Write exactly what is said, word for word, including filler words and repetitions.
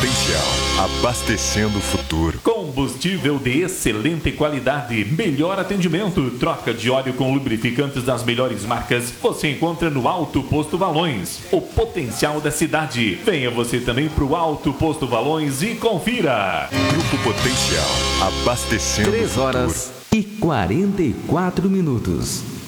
Potencial, abastecendo o futuro. Combustível de excelente qualidade, melhor atendimento, troca de óleo com lubrificantes das melhores marcas, você encontra no Alto Posto Valões, o potencial da cidade. Venha você também para o Alto Posto Valões e confira. Grupo Potencial, abastecendo o futuro. três horas e quarenta e quatro minutos.